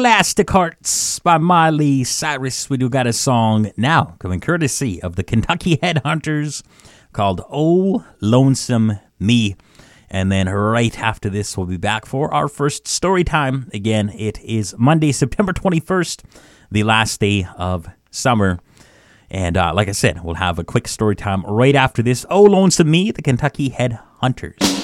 Plastic Hearts by Miley Cyrus. We do got a song now coming courtesy of the Kentucky Headhunters called Oh Lonesome Me. And then right after this, we'll be back for our first story time. Again, it is Monday, September 21st, the last day of summer. And like I said, we'll have a quick story time right after this. Oh Lonesome Me, the Kentucky Headhunters.